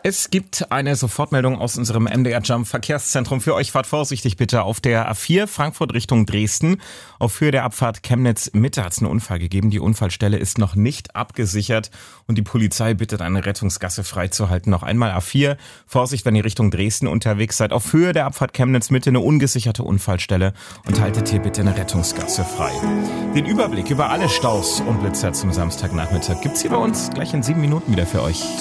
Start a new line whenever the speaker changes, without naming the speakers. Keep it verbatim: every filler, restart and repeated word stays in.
Es gibt eine Sofortmeldung aus unserem M D R Jump Verkehrszentrum für euch. Fahrt vorsichtig bitte auf der A vier Frankfurt Richtung Dresden. Auf Höhe der Abfahrt Chemnitz Mitte hat es einen Unfall gegeben. Die Unfallstelle ist noch nicht abgesichert und die Polizei bittet, eine Rettungsgasse freizuhalten. Noch einmal A vier. Vorsicht, wenn ihr Richtung Dresden unterwegs seid. Auf Höhe der Abfahrt Chemnitz Mitte eine ungesicherte Unfallstelle und haltet hier bitte eine Rettungsgasse frei. Den Überblick über alle Staus und Blitzer zum Samstagnachmittag gibt's hier bei uns gleich in sieben Minuten wieder für euch.